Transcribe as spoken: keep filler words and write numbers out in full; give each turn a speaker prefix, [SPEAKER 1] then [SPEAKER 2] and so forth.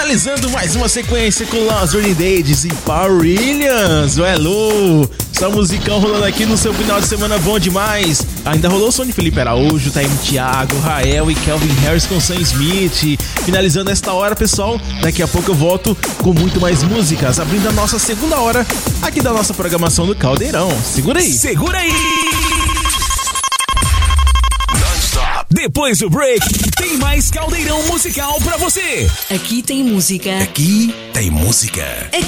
[SPEAKER 1] Finalizando mais uma sequência com Lost Rainy Days e Paul Williams, o Hello. Essa musicão rolando aqui no seu final de semana bom demais. Ainda rolou o som de Felipe Araújo, Taime Thiago, Rael e Calvin Harris com Sam Smith. Finalizando esta hora, pessoal, daqui a pouco eu volto com muito mais músicas, abrindo a nossa segunda hora aqui da nossa programação do Caldeirão. Segura aí!
[SPEAKER 2] Segura aí! Depois do break, tem mais Caldeirão Musical pra você.
[SPEAKER 3] Aqui tem música.
[SPEAKER 2] Aqui tem música.
[SPEAKER 3] Aqui